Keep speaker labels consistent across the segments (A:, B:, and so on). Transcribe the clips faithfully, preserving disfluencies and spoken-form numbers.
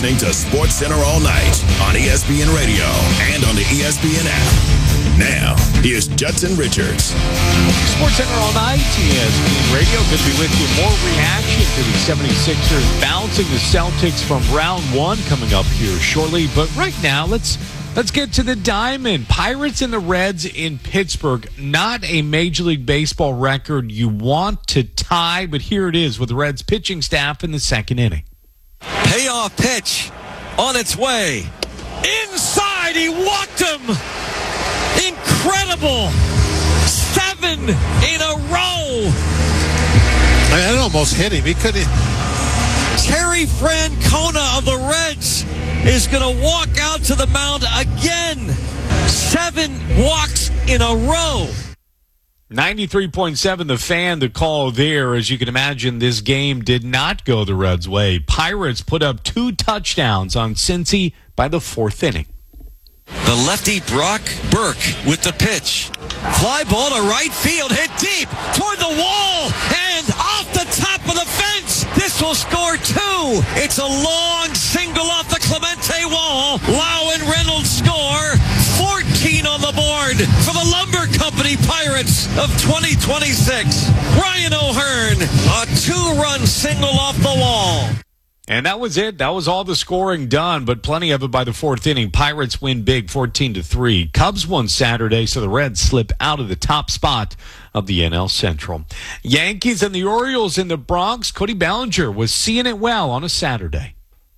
A: listening to SportsCenter all night on E S P N Radio and on the E S P N app. Now, here's Judson Richards.
B: SportsCenter all night, E S P N Radio. Good to be with you. More reaction to the seventy-sixers bouncing the Celtics from round one coming up here shortly. But right now, let's let's get to the diamond. Pirates and the Reds in Pittsburgh. Not a Major League Baseball record you want to tie, but here it is with the Reds pitching staff in the second inning.
C: Payoff pitch on its way. Inside, he walked him. Incredible. Seven in a row.
D: I mean, it almost hit him. He couldn't.
C: Terry Francona of the Reds is going to walk out to the mound again. Seven walks in a row.
B: ninety-three point seven The Fan, the call there. As you can imagine, this game did not go the Reds' way. Pirates put up two touchdowns on Cincy by the fourth inning.
C: The lefty Brock Burke with the pitch. Fly ball to right field, hit deep toward the wall and off the top of the fence. This will score two. It's a long single off the Clemente wall. Lau and Reynolds score. fourteen on the board for the Lumber Company Pirates of twenty twenty-six. Ryan O'Hearn, a two-run single off the wall.
B: And that was it. That was all the scoring done, but plenty of it by the fourth inning. Pirates win big, fourteen to three. Cubs won Saturday, so the Reds slip out of the top spot of the N L Central. Yankees and the Orioles in the Bronx. Cody Bellinger was seeing it well on a Saturday.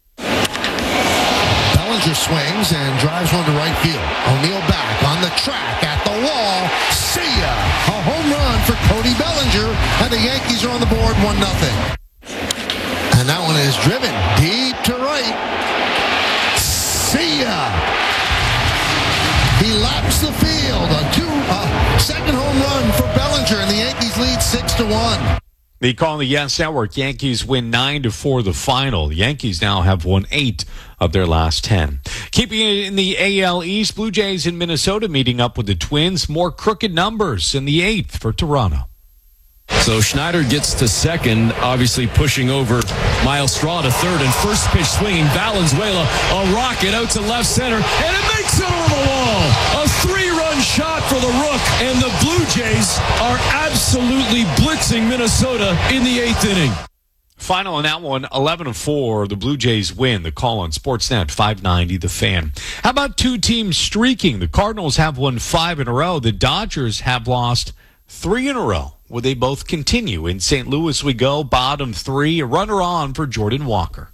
E: Bellinger swings and drives one to right field. O'Neill back on the track at the wall. See ya! A home run for Cody Bellinger, and the Yankees are on the board one nothing. And that one is driven deep to right. See ya! He laps the field. A two, uh, second home run for Bellinger, and the Yankees lead six to one.
B: The call on the Yes Network. Yankees win nine to four the final. The Yankees now have won eight of their last ten. Keeping it in the A L East, Blue Jays in Minnesota meeting up with the Twins. More crooked numbers in the eighth for Toronto.
F: So Schneider gets to second, obviously pushing over Miles Straw to third, and first pitch swinging Valenzuela, a rocket out to left center, and it makes it over the wall. A three-run shot for the Rook, and the Blue Jays are absolutely blitzing Minnesota in the eighth inning.
B: Final on that one, eleven to four. The Blue Jays win. The call on Sportsnet five ninety The Fan. How about two teams streaking? The Cardinals have won five in a row. The Dodgers have lost three in a row. Will they both continue? In Saint Louis we go, bottom three, a runner on for Jordan Walker.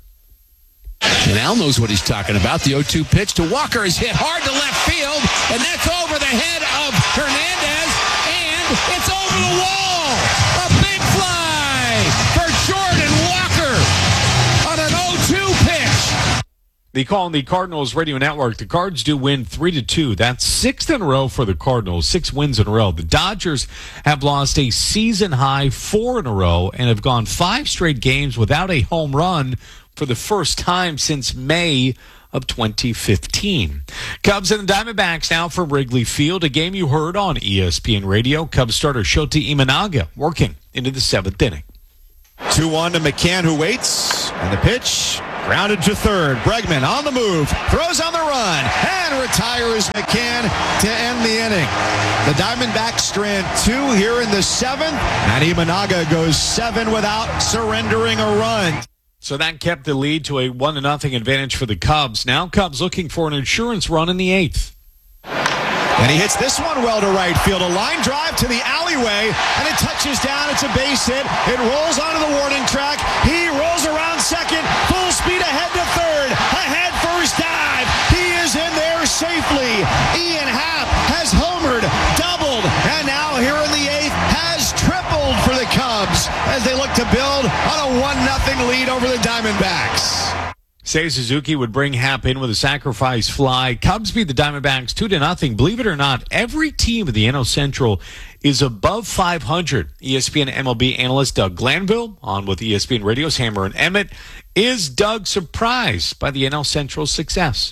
G: And Al knows what he's talking about. The oh two pitch to Walker is hit hard to left field, and that's over the head of Hernandez, and it's over the wall. A big fly for Jordan Walker on an oh two pitch.
B: The call on the Cardinals radio network. The Cards do win three to two. That's sixth in a row for the Cardinals. Six wins in a row. The Dodgers have lost a season high four in a row and have gone five straight games without a home run for the first time since May of twenty fifteen. Cubs and the Diamondbacks now from Wrigley Field. A game you heard on E S P N Radio. Cubs starter Shota Imanaga working into the seventh inning.
H: two one to McCann, who waits, and the pitch grounded to third. Bregman on the move, throws on the run, and retires McCann to end the inning. The Diamondbacks strand two here in the seventh, and Imanaga goes seven without surrendering a run.
B: So that kept the lead to a one to nothing advantage for the Cubs. Now Cubs looking for an insurance run in the eighth.
H: And he hits this one well to right field. A line drive to the alleyway, and it touches down. It's a base hit. It rolls onto the warning track. He rolls around second, full speed ahead to third. A head first dive. He is in there safely. Ian Happ has homered, doubled, and now here in the eighth has tripled for the Cubs as they look to build on a one nothing lead over the Diamondbacks.
B: Seiya Suzuki would bring Happ in with a sacrifice fly. Cubs beat the Diamondbacks two to nothing. Believe it or not, every team of the N L Central is above five hundred. E S P N M L B analyst Doug Glanville, on with E S P N Radio's Hammer and Emmett. Is Doug surprised by the N L Central's success?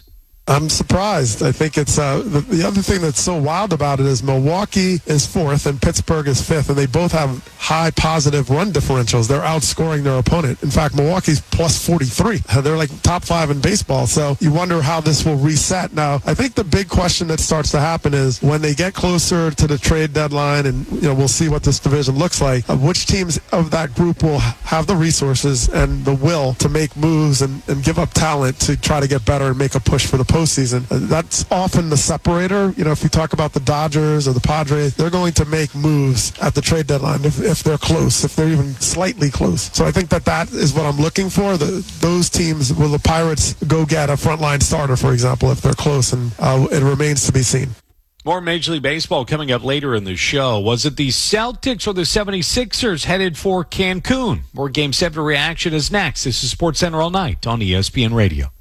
I: I'm surprised. I think it's uh, the, the other thing that's so wild about it is Milwaukee is fourth and Pittsburgh is fifth, and they both have high positive run differentials. They're outscoring their opponent. In fact, Milwaukee's plus forty-three. They're like top five in baseball. So you wonder how this will reset. Now, I think the big question that starts to happen is when they get closer to the trade deadline, and you know we'll see what this division looks like, uh, which teams of that group will have the resources and the will to make moves and, and give up talent to try to get better and make a push for the postseason. Uh, that's often the separator. You know, if you talk about the Dodgers or the Padres, they're going to make moves at the trade deadline if, if they're close, if they're even slightly close. So I think that that is what I'm looking for. The, those teams, will the Pirates go get a frontline starter, for example, if they're close, and uh, it remains to be seen.
B: More Major League Baseball coming up later in the show. Was it the Celtics or the seventy-sixers headed for Cancun? More Game seven reaction is next. This is SportsCenter All Night on E S P N Radio.